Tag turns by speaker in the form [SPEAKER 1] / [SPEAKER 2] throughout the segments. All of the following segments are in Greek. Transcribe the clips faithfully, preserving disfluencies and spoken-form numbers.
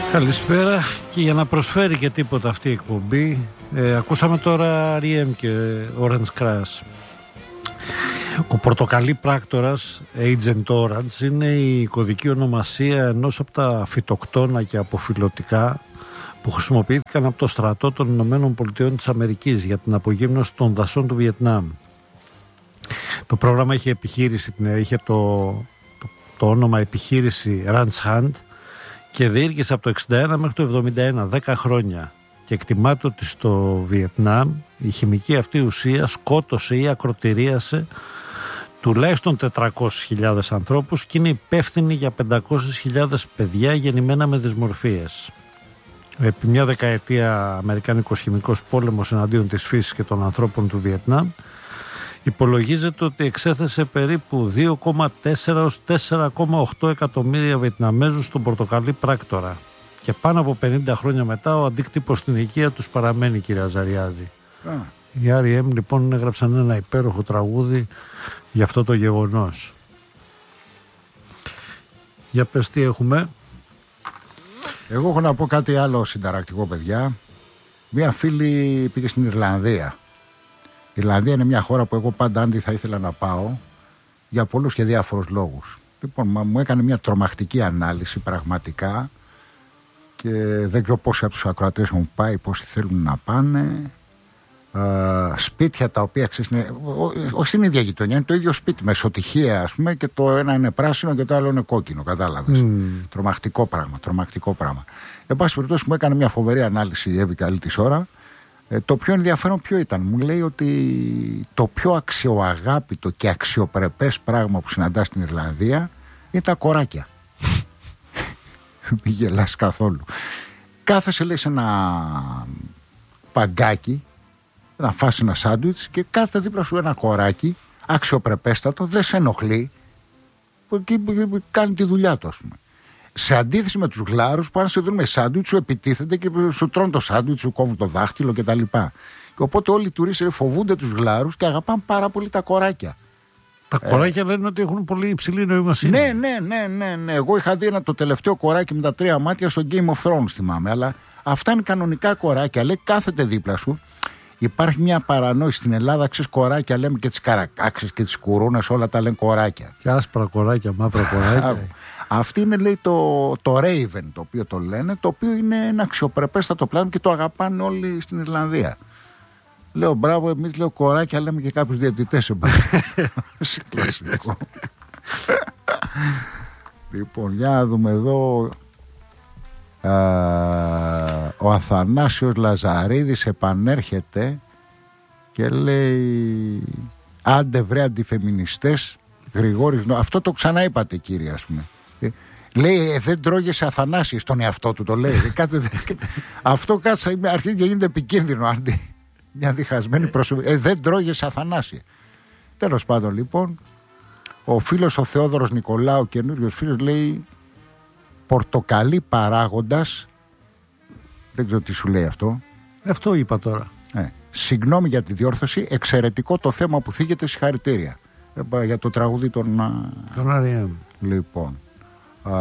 [SPEAKER 1] Καλησπέρα, και για να προσφέρει και τίποτα αυτή η εκπομπή, ε, ακούσαμε τώρα αρ ι εμ και Orange Crush. Ο πορτοκαλί πράκτορας Agent Orange είναι η κωδική ονομασία ενός από τα φυτοκτόνα και αποφυλωτικά που χρησιμοποιήθηκαν από το στρατό των Ηνωμένων Πολιτειών της Αμερικής για την απογύμνωση των δασών του Βιετνάμ. Το πρόγραμμα είχε επιχείρηση, είχε το, το, το όνομα επιχείρηση Ranch Hand και διήρκησε από το εξήντα ένα μέχρι το εβδομήντα ένα, δέκα χρόνια, και εκτιμάται ότι στο Βιετνάμ η χημική αυτή ουσία σκότωσε ή ακροτηρίασε τουλάχιστον τετρακόσιες χιλιάδες ανθρώπους και είναι υπεύθυνη για πεντακόσιες χιλιάδες παιδιά γεννημένα με δυσμορφίες. Επί μια δεκαετία αμερικανικός χημικός πόλεμος εναντίον της φύσης και των ανθρώπων του Βιετνάμ υπολογίζεται ότι εξέθεσε περίπου δύο κόμμα τέσσερα έως τέσσερα κόμμα οκτώ εκατομμύρια Βιετναμέζους στον πορτοκαλί πράκτορα. Και πάνω από πενήντα χρόνια μετά ο αντίκτυπος στην οικία τους παραμένει, κυρία Ζαριάδη. Ah. Οι αρ ι εμ λοιπόν έγραψαν ένα υπέροχο τραγούδι για αυτό το γεγονός. Για πες τι έχουμε.
[SPEAKER 2] Εγώ έχω να πω κάτι άλλο συνταρακτικό, παιδιά. Μία φίλη πήγε στην Ιρλανδία. Η Ιρλανδία είναι μια χώρα που εγώ πάντα άντι θα ήθελα να πάω για πολλούς και διάφορους λόγους. Λοιπόν, μου έκανε μια τρομακτική ανάλυση πραγματικά και δεν ξέρω πόσοι από τους ακροατές μου πάει, πόσοι θέλουν να πάνε. Uh, σπίτια τα οποία ξέρεις, όχι στην ίδια γειτονιά, είναι το ίδιο σπίτι με σωτυχία, ας πούμε, και το ένα είναι πράσινο και το άλλο είναι κόκκινο, κατάλαβες. Mm. Τρομακτικό πράγμα, τρομακτικό πράγμα. Εν πάση περιπτώσει, μου έκανε μια φοβερή ανάλυση η Εύη καλή της ώρα. Ε, το πιο ενδιαφέρον ποιο ήταν? Μου λέει ότι το πιο αξιοαγάπητο και αξιοπρεπές πράγμα που συναντά στην Ιρλανδία είναι τα κοράκια. Μη γελάς καθόλου. Κάθεσαι, λέει, σε ένα παγκάκι να φας ένα σάντουιτς και κάθε δίπλα σου ένα κοράκι αξιοπρεπέστατο, δεν σε ενοχλεί και κάνει τη δουλειά του, ας πούμε. Σε αντίθεση με τους γλάρους που αν σε δουν με σάντουιτς σου επιτίθενται και σου τρώνε το σάντουιτς, σου κόβουν το δάχτυλο κτλ. Και οπότε όλοι οι τουρίστες φοβούνται τους γλάρους και αγαπάνε πάρα πολύ τα κοράκια.
[SPEAKER 1] Τα κοράκια ε, λένε ότι έχουν πολύ υψηλή νοημοσύνη.
[SPEAKER 2] Ναι, ναι, ναι, ναι, ναι. Εγώ είχα δει ένα το τελευταίο κοράκι με τα τρία μάτια στο Game of Thrones, θυμάμαι. Αλλά αυτά είναι κανονικά κοράκια. Λέει, κάθεται δίπλα σου. Υπάρχει μια παρανόηση στην Ελλάδα, ξέρεις, κοράκια λέμε και τις καρακάξες και τις κουρούνες, όλα τα λένε κοράκια.
[SPEAKER 1] Και άσπρα κοράκια, μαύρα κοράκια.
[SPEAKER 2] Αυτή είναι, λέει, το, το Raven, το οποίο το λένε, το οποίο είναι ένα αξιοπρεπέστατο πλάνο και το αγαπάνε όλοι στην Ιρλανδία. Λέω μπράβο, εμείς, λέω, κοράκια λέμε και κάποιους διαιτητές. Κλασικό. Λοιπόν, για να δούμε εδώ. Α, ο Αθανάσιος Λαζαρίδης επανέρχεται και λέει άντε βρε αντιφεμινιστές, Γρηγόρης. Αυτό το ξαναείπατε, κύριε, ας πούμε. Λέει ε, δεν τρώγεσαι Αθανάσιες, τον εαυτό του το λέει. Αυτό κάτσα αρχίζει και γίνεται επικίνδυνο, άντι. Μια διχασμένη προσωπική. Ε, δεν τρώγεσαι Αθανάσιε. Τέλος πάντων, λοιπόν, ο φίλος ο Θεόδωρος Νικολάου, ο καινούριος φίλος, λέει πορτοκαλί παράγοντας. Δεν ξέρω τι σου λέει αυτό.
[SPEAKER 1] Αυτό είπα τώρα.
[SPEAKER 2] Ε, συγγνώμη για τη διόρθωση. Εξαιρετικό το θέμα που θίγεται, συγχαρητήρια. Ε, για το τραγούδι των
[SPEAKER 1] Τον αρ ι εμ.
[SPEAKER 2] Λοιπόν α,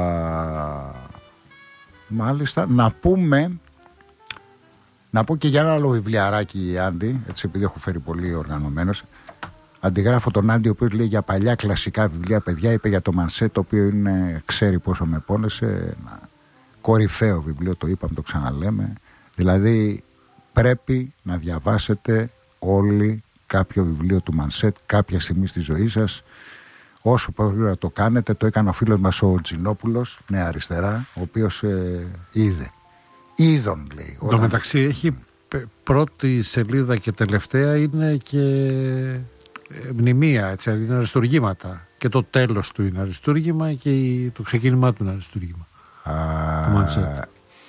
[SPEAKER 2] μάλιστα να πούμε να πω και για ένα άλλο βιβλιαράκι, Άντι, έτσι, επειδή έχω φέρει πολύ οργανωμένος. Αντιγράφω τον Άντι, ο οποίος λέει για παλιά κλασικά βιβλία, παιδιά. Είπε για το Μανσέ, το οποίο είναι, ξέρει πόσο με πόνεσε. Ένα κορυφαίο βιβλίο, το είπαμε, το ξαναλέμε. Δηλαδή πρέπει να διαβάσετε όλοι κάποιο βιβλίο του Μανσέτ κάποια στιγμή στη ζωή σας. Όσο πρέπει να το κάνετε. Το έκανε ο φίλος μας ο Τζινόπουλος, Νέα Αριστερά, ο οποίος ε, είδε. Είδον, λέει.
[SPEAKER 1] Εν τω μεταξύ έχει πρώτη σελίδα και τελευταία είναι και μνημεία, έτσι, είναι αριστουργήματα. Και το τέλος του είναι αριστούργημα και το ξεκίνημά του είναι αριστούργημα.
[SPEAKER 2] Α,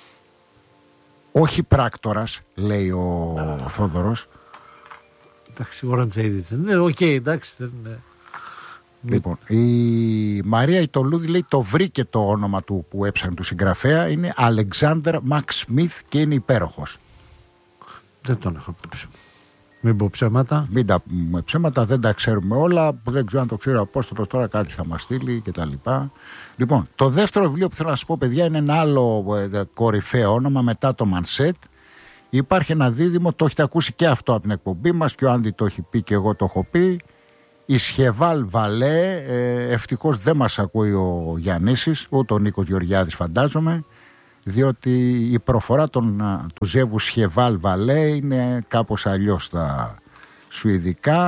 [SPEAKER 2] όχι πράκτορας, λέει ο Α, Θόδωρος.
[SPEAKER 1] Εντάξει, Orange Edison. Ναι, οκ, εντάξει. Ναι.
[SPEAKER 2] Λοιπόν, η Μαρία Ιτολούδη λέει το βρήκε το όνομα του που έψανε του συγγραφέα. Είναι Αλεξάνδερ Μακ Σμιθ και είναι υπέροχος.
[SPEAKER 1] Δεν τον έχω πείψει. Μην πω ψέματα.
[SPEAKER 2] Μην τα πούμε ψέματα, δεν τα ξέρουμε όλα. Δεν ξέρω αν το ξέρει ο Απόστολος τώρα, κάτι θα μας στείλει κτλ. Λοιπόν, το δεύτερο βιβλίο που θέλω να σας πω, παιδιά, είναι ένα άλλο ε, κορυφαίο όνομα μετά το Μανσέτ. Υπάρχει ένα δίδυμο, το έχετε ακούσει και αυτό από την εκπομπή μας και ο Άντι το έχει πει και εγώ το έχω πει. Η Σχεβάλ Βαλέ, ε, ευτυχώς δεν μας ακούει ο Γιαννήσης, ούτε ο Νίκος Γεωργιάδης φαντάζομαι, διότι η προφορά των, του ζεύγου Σχεβάλ Βαλέ είναι κάπως αλλιώς στα σουηδικά.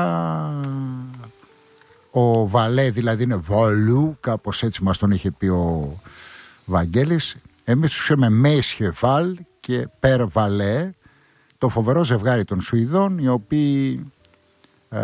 [SPEAKER 2] Ο Βαλέ δηλαδή είναι Βαλού, κάπως έτσι μας τον είχε πει ο Βαγγέλης. Εμείς τους λέμε Μέι Σχεβάλ και Περ Βαλέ, το φοβερό ζευγάρι των Σουηδών, οι οποίοι ε,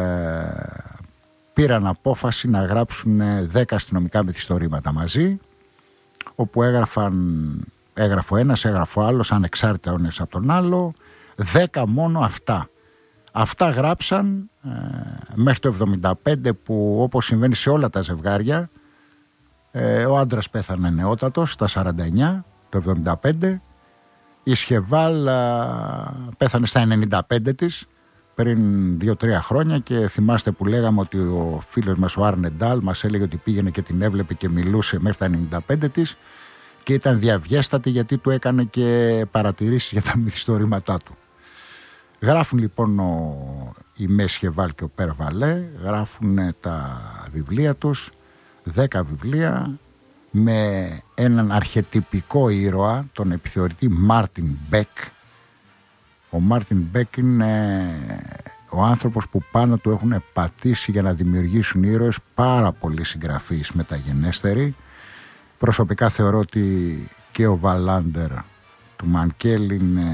[SPEAKER 2] πήραν απόφαση να γράψουν δέκα αστυνομικά μυθιστορήματα μαζί, όπου έγραφαν, έγραφε ο ένας, έγραφε ο άλλος, ανεξάρτητα ο ένας από τον άλλο, δέκα μόνο αυτά. Αυτά γράψαν ε, μέχρι το εβδομήντα πέντε, που όπως συμβαίνει σε όλα τα ζευγάρια, ε, ο άντρας πέθανε νεότατος στα σαράντα εννιά το εβδομήντα πέντε, η Σχεβάλ α, πέθανε στα ενενήντα πέντε της πριν δύο τρία χρόνια, και θυμάστε που λέγαμε ότι ο φίλος μας ο Άρνε Ντάλ μας έλεγε ότι πήγαινε και την έβλεπε και μιλούσε μέχρι τα ενενήντα πέντε της και ήταν διαβιέστατη γιατί του έκανε και παρατηρήσεις για τα μυθιστορήματά του. Γράφουν λοιπόν ο, η Μέι Σχεβάλ και ο Περ Βαλέ, γράφουν τα βιβλία τους, δέκα βιβλία, με έναν αρχετυπικό ήρωα, τον επιθεωρητή Μάρτιν Μπεκ. Ο Μάρτιν Μπεκ είναι ο άνθρωπος που πάνω του έχουν πατήσει για να δημιουργήσουν ήρωες πάρα πολλοί συγγραφείς μεταγενέστεροι. Προσωπικά θεωρώ ότι και ο Βαλάντερ του Μανκέλ είναι,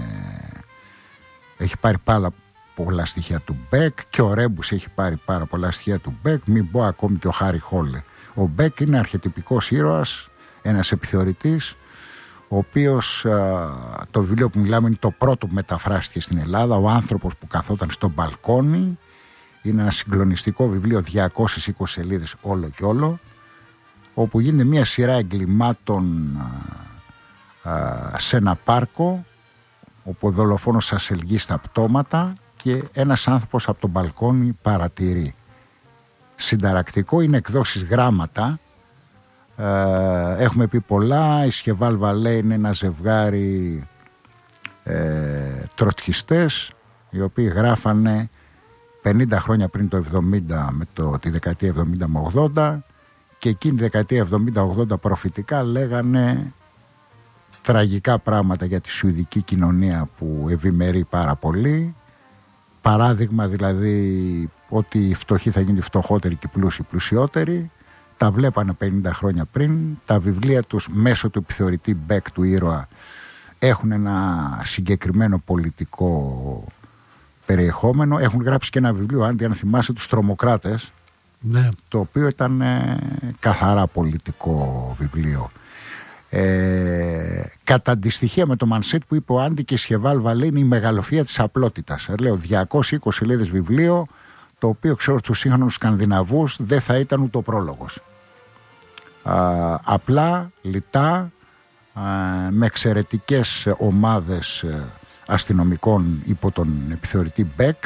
[SPEAKER 2] έχει πάρει πάρα πολλά στοιχεία του Μπεκ, και ο Ρέμπους έχει πάρει πάρα πολλά στοιχεία του Μπεκ, μην πω ακόμη και ο Χάρι Χόλε. Ο Μπεκ είναι αρχετυπικός ήρωας, ένας επιθεωρητής, ο οποίος α, το βιβλίο που μιλάμε είναι το πρώτο που μεταφράστηκε στην Ελλάδα, ο άνθρωπος που καθόταν στο μπαλκόνι. Είναι ένα συγκλονιστικό βιβλίο, διακόσιες είκοσι σελίδες όλο και όλο, όπου γίνεται μια σειρά εγκλημάτων α, α, σε ένα πάρκο, όπου ο δολοφόνος σας ελγεί στα πτώματα και ένας άνθρωπος από το μπαλκόνι παρατηρεί. Συνταρακτικό, είναι εκδόσεις Γράμματα. Ε, έχουμε πει πολλά. Η Σχεβάλ Βαλέ είναι ένα ζευγάρι ε, τροτσκιστές, οι οποίοι γράφανε πενήντα χρόνια πριν το εβδομήντα, με το, τη δεκαετία εβδομήντα με ογδόντα, και εκείνη τη δεκαετία εβδομήντα ογδόντα προφητικά λέγανε τραγικά πράγματα για τη σουηδική κοινωνία που ευημερεί πάρα πολύ. Παράδειγμα δηλαδή ότι οι φτωχοί θα γίνουν φτωχότεροι και οι πλούσιοι πλουσιότεροι. Τα βλέπανε πενήντα χρόνια πριν. Τα βιβλία τους μέσω του επιθεωρητή Μπεκ, του ήρωα, έχουν ένα συγκεκριμένο πολιτικό περιεχόμενο. Έχουν γράψει και ένα βιβλίο, αν, αν θυμάσαι, τους τρομοκράτες,
[SPEAKER 1] ναι,
[SPEAKER 2] το οποίο ήταν ε, καθαρά πολιτικό βιβλίο. Ε, κατά αντιστοιχεία με το Μανσέτ που είπε ο Άντι, και η Σχεβάλ Βαλέ είναι η μεγαλοφία της απλότητας. Ε, λέω διακόσιες είκοσι σελίδες βιβλίο, το οποίο ξέρω στους σύγχρονους Σκανδιναβούς δεν θα ήταν ούτε ο πρόλογος. Α, απλά, λιτά, α, με εξαιρετικές ομάδες αστυνομικών υπό τον επιθεωρητή Μπεκ,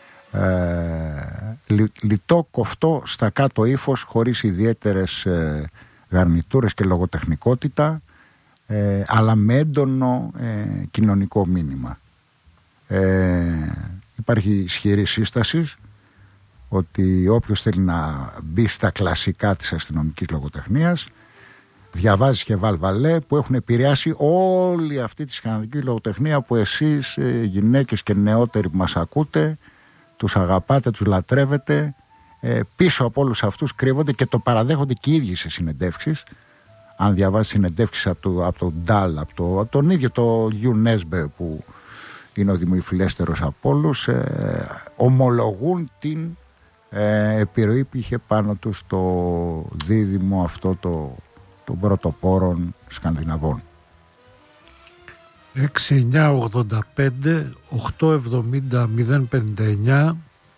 [SPEAKER 2] ε, λι, λιτό, κοφτό, στα κάτω ύφος, χωρίς ιδιαίτερες ε, γαρνιτούρες και λογοτεχνικότητα, ε, αλλά με έντονο ε, κοινωνικό μήνυμα. Ε, υπάρχει ισχυρή σύσταση ότι όποιος θέλει να μπει στα κλασικά της αστυνομικής λογοτεχνίας διαβάζει Σχεβάλ Βαλέ, που έχουν επηρεάσει όλη αυτή τη σκανδιναβική λογοτεχνία που εσείς ε, γυναίκες και νεότεροι που μας ακούτε τους αγαπάτε, τους λατρεύετε. Ε, πίσω από όλους αυτούς κρύβονται και το παραδέχονται και οι ίδιοι σε συνεντεύξεις. Αν διαβάζεις συνεντεύξεις από, το, από τον Ντάλ, από, το, από τον ίδιο το Γιου Νέσμπε, που είναι ο δημοφιλέστερος από όλους, ε, ομολογούν την ε, επιρροή που είχε πάνω τους το δίδυμο αυτό το, των πρωτοπόρων Σκανδιναβών.
[SPEAKER 1] έξι εννιά ογδόντα πέντε οκτώ εβδομήντα μηδέν πενήντα εννιά.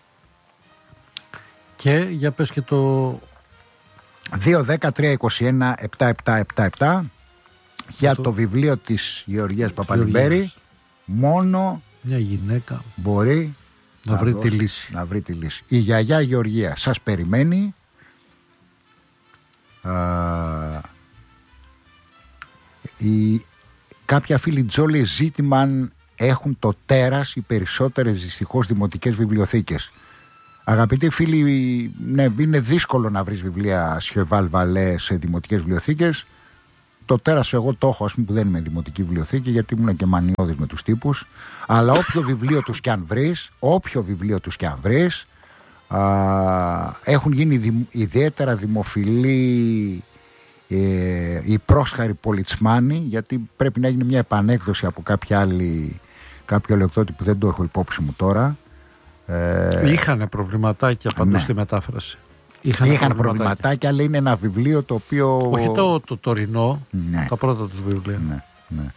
[SPEAKER 1] Και για πες και το
[SPEAKER 2] δύο δέκα τρία είκοσι ένα επτά επτά επτά επτά για το... το βιβλίο της Γεωργίας Παπαλιμπέρη. Μόνο
[SPEAKER 1] Μια γυναίκα.
[SPEAKER 2] Μπορεί
[SPEAKER 1] να, να βρει δώσει, τη λύση.
[SPEAKER 2] Να βρει τη λύση. Η γιαγιά Γεωργία σας περιμένει. Α, η, κάποια φίλοι Τζόλι ζήτημαν έχουν το τέρας οι περισσότερες δυστυχώς δημοτικές βιβλιοθήκες. Αγαπητοί φίλοι, ναι, είναι δύσκολο να βρεις βιβλία Σιεβάλ Βαλέ σε δημοτικές βιβλιοθήκες. Το τέρας εγώ το έχω, ας πούμε, που δεν είμαι δημοτική βιβλιοθήκη, γιατί ήμουν και μανιώδης με τους τύπους. Αλλά όποιο βιβλίο τους κι αν βρεις, όποιο βιβλίο τους κι αν βρεις, α, έχουν γίνει δι, ιδιαίτερα δημοφιλή ε, οι πρόσχαροι πολιτσμάνοι, γιατί πρέπει να γίνει μια επανέκδοση από κάποια άλλη, κάποιο λεκτότη που δεν το έχω υπόψη μου τώρα. Ε,
[SPEAKER 1] Είχανε προβληματάκια πάντως ναι. στη μετάφραση.
[SPEAKER 2] Είχαν, Είχαν προβληματάκια, προβληματάκια, αλλά είναι ένα βιβλίο το οποίο...
[SPEAKER 1] Όχι το, το τωρινό, ναι. τα πρώτα τους βιβλία.
[SPEAKER 2] Ναι, ναι.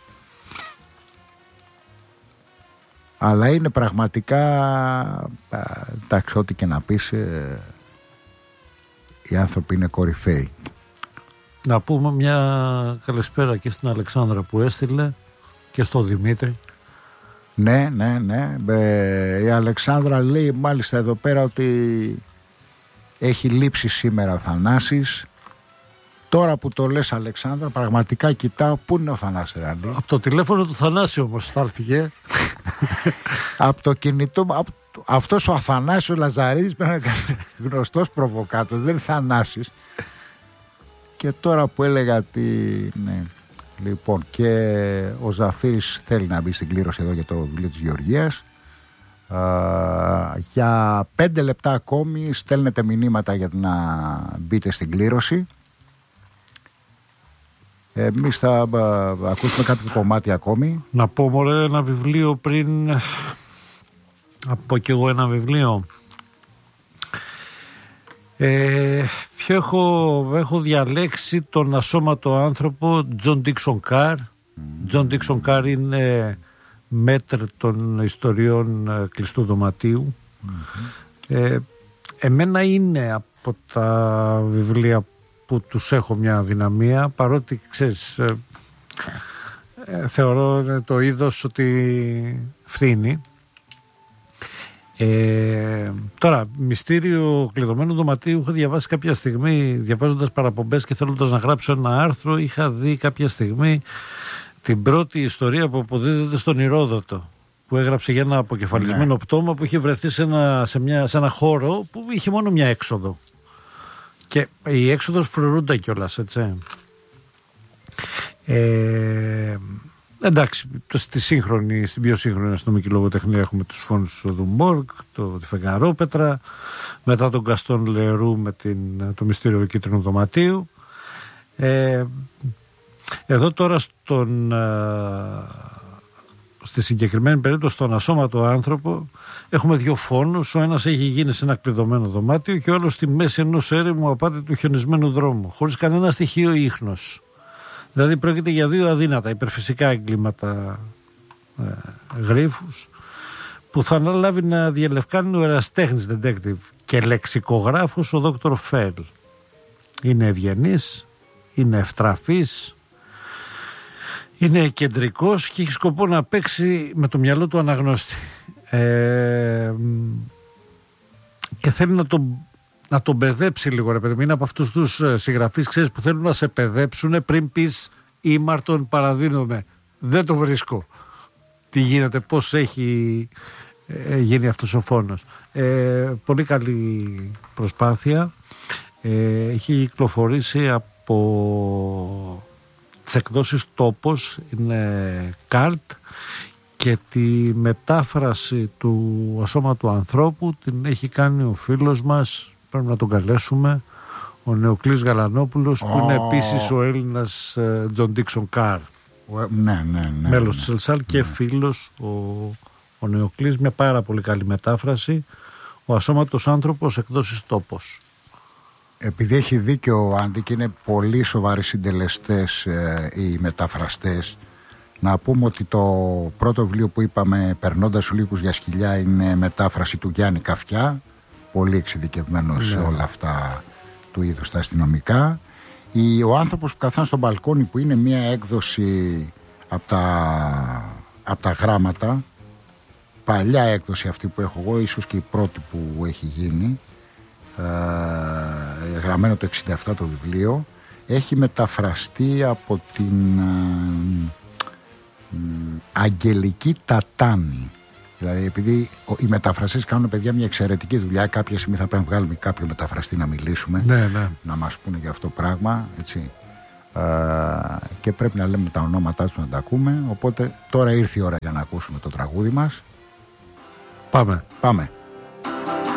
[SPEAKER 2] Αλλά είναι πραγματικά, εντάξει, ό,τι και να πεις, ε, οι άνθρωποι είναι κορυφαίοι.
[SPEAKER 1] Να πούμε μια καλησπέρα και στην Αλεξάνδρα που έστειλε και στο Δημήτρη.
[SPEAKER 2] Ναι, ναι, ναι. Ε, η Αλεξάνδρα λέει μάλιστα εδώ πέρα ότι έχει λείψει σήμερα ο Θανάσης. Τώρα που το λες, Αλεξάνδρα, πραγματικά κοιτάω πού είναι ο Θανάσης Ράντη.
[SPEAKER 1] Από το τηλέφωνο του Θανάση όμως στάλθηκε.
[SPEAKER 2] Από το κινητό. Από, αυτός ο Αθανάσης ο Λαζαρίδης πρέπει να είναι γνωστός προβοκάτος, δεν είναι Θανάσης. Και τώρα που έλεγα τι... Ναι. Λοιπόν, και ο Ζαφύρης θέλει να μπει στην κλήρωση εδώ για το βιβλίο της Γεωργίας. Uh, για πέντε λεπτά ακόμη στέλνετε μηνύματα για να μπείτε στην κλήρωση. Εμείς θα uh, ακούσουμε κάποιο κομμάτι ακόμη.
[SPEAKER 1] Να πω μωρέ ένα βιβλίο πριν. Να πω κι εγώ ένα βιβλίο. Ε, ποιο έχω, έχω διαλέξει τον ασώματο άνθρωπο Τζον Ντίξον Καρ. Τζον Ντίξον Καρ είναι μέτρ των ιστοριών κλειστού δωματίου. Mm-hmm. Ε, εμένα είναι από τα βιβλία που τους έχω μια αδυναμία, παρότι ξέρεις ε, ε, θεωρώ το είδος ότι φθήνει. Ε, τώρα, μυστήριο κλειδωμένου δωματίου είχα διαβάσει κάποια στιγμή, διαβάζοντας παραπομπές και θέλοντας να γράψω ένα άρθρο, είχα δει κάποια στιγμή την πρώτη ιστορία που αποδίδεται στον Ηρόδοτο, που έγραψε για ένα αποκεφαλισμένο ναι. πτώμα που είχε βρεθεί σε ένα, σε, μια, σε ένα χώρο που είχε μόνο μια έξοδο. Και η έξοδος φρουρούνταν κιόλας, έτσι. Ε, εντάξει, στη σύγχρονη, στην πιο σύγχρονη αστυνομική λογοτεχνία έχουμε τους φόνους του Μόργκ, το, τη Φεγγαρόπετρα, μετά τον Γκαστόν Λερού με την, το μυστήριο κίτρινου δωματίου. Ε, εδώ τώρα στον, στη συγκεκριμένη περίπτωση στον ασώματο άνθρωπο έχουμε δύο φόνους. Ο ένας έχει γίνει σε ένα κλειδωμένο δωμάτιο και ο άλλος στη μέση ενός έρημου απάτητου χιονισμένου δρόμου, χωρίς κανένα στοιχείο ίχνος. Δηλαδή πρόκειται για δύο αδύνατα υπερφυσικά εγκλήματα ε, γρίφους που θα αναλάβει να διαλευκάνει ο ερασιτέχνης detective και λεξικογράφος ο δόκτωρ Φέλ. Είναι ευγενής, είναι ευτραφής, είναι κεντρικός και έχει σκοπό να παίξει με το μυαλό του αναγνώστη. Ε, και θέλει να τον, να τον παιδέψει λίγο, ρε παιδί μου. Είναι από αυτούς τους συγγραφείς, ξέρεις, που θέλουν να σε παιδέψουν πριν πεις ήμαρτον παραδίνομαι. Δεν το βρίσκω. Τι γίνεται, πώς έχει ε, γίνει αυτός ο φόνος. Ε, πολύ καλή προσπάθεια. Ε, έχει κυκλοφορήσει από τις εκδόσεις Τόπος, είναι καλτ, και τη μετάφραση του ασώματου ανθρώπου την έχει κάνει ο φίλος μας, πρέπει να τον καλέσουμε, ο Νεοκλής Γαλανόπουλος, oh. που είναι επίσης ο Έλληνας Τζον Ντίξον Καρ.
[SPEAKER 2] Ναι, ναι, ναι.
[SPEAKER 1] Μέλος
[SPEAKER 2] ναι,
[SPEAKER 1] της Ελσάλ ναι. και φίλος ο, ο Νεοκλής, μια πάρα πολύ καλή μετάφραση. Ο ασώματος άνθρωπος, εκδόσεις Τόπος.
[SPEAKER 2] Επειδή έχει δίκιο ο Άντι και είναι πολύ σοβαροί συντελεστές ε, οι μεταφραστές, να πούμε ότι το πρώτο βιβλίο που είπαμε, Περνώντας Λύκους για σκυλιά, είναι μετάφραση του Γιάννη Καφιά, πολύ εξειδικευμένος ναι. σε όλα αυτά του είδους τα αστυνομικά. Η, ο άνθρωπος που καθάνε στο μπαλκόνι, που είναι μια έκδοση από τα, από τα γράμματα, παλιά έκδοση αυτή που έχω εγώ, ίσως και η πρώτη που έχει γίνει, ε, γραμμένο το εξήντα επτά το βιβλίο, έχει μεταφραστεί από την ε, ε, Αγγελική Τατάνη. Δηλαδή, επειδή οι μεταφραστές κάνουν, παιδιά, μια εξαιρετική δουλειά, κάποια στιγμή θα πρέπει να βγάλουμε κάποιο μεταφραστή να μιλήσουμε,
[SPEAKER 1] ναι, ναι.
[SPEAKER 2] να μας πούνε για αυτό το πράγμα, έτσι. Ε, και πρέπει να λέμε τα ονόματά τους, να τα ακούμε. Οπότε τώρα ήρθε η ώρα για να ακούσουμε το τραγούδι μας.
[SPEAKER 1] Πάμε.
[SPEAKER 2] Πάμε.